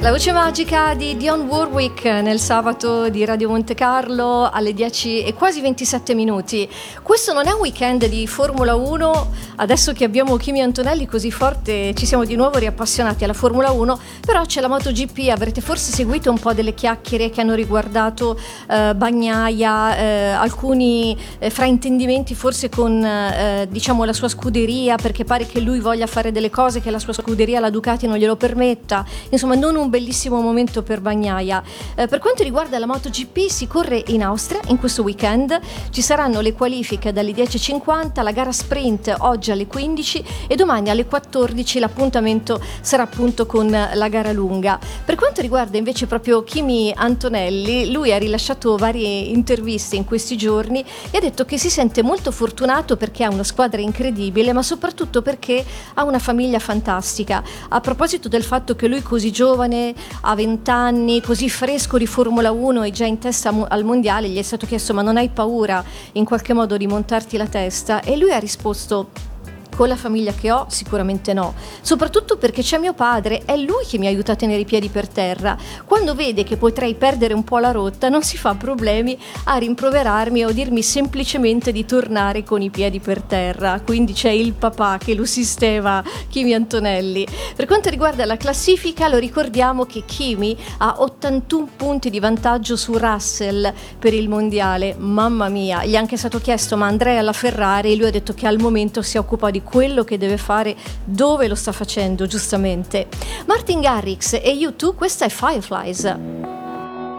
La voce magica di Dionne Warwick nel sabato di Radio Monte Carlo alle 10 e quasi 27 minuti. Questo non è un weekend di Formula 1, adesso che abbiamo Kimi Antonelli così forte ci siamo di nuovo riappassionati alla Formula 1, però c'è la MotoGP, avrete forse seguito un po' delle chiacchiere che hanno riguardato Bagnaia, alcuni fraintendimenti forse con diciamo la sua scuderia, perché pare che lui voglia fare delle cose che la sua scuderia, la Ducati, non glielo permetta, insomma non un bellissimo momento per Bagnaia. Per quanto riguarda la MotoGP, si corre in Austria in questo weekend, ci saranno le qualifiche dalle 10:50, la gara sprint oggi alle 15 e domani alle 14 l'appuntamento sarà appunto con la gara lunga. Per quanto riguarda invece proprio Kimi Antonelli, lui ha rilasciato varie interviste in questi giorni e ha detto che si sente molto fortunato perché ha una squadra incredibile, ma soprattutto perché ha una famiglia fantastica. A proposito del fatto che lui così giovane, a 20 anni, così fresco di Formula 1 e già in testa al mondiale, gli è stato chiesto: ma non hai paura in qualche modo di montarti la testa? E lui ha risposto: con la famiglia che ho sicuramente no, soprattutto perché c'è mio padre, è lui che mi aiuta a tenere i piedi per terra. Quando vede che potrei perdere un po' la rotta non si fa problemi a rimproverarmi o dirmi semplicemente di tornare con i piedi per terra. Quindi c'è il papà che lo sistema Kimi Antonelli. Per quanto riguarda la classifica, lo ricordiamo che Kimi ha 81 punti di vantaggio su Russell per il mondiale. Mamma mia, gli è anche stato chiesto: ma andrei alla Ferrari? E lui ha detto che al momento si occupa di quello che deve fare, dove lo sta facendo giustamente. Martin Garrix e U2, questa è Fireflies.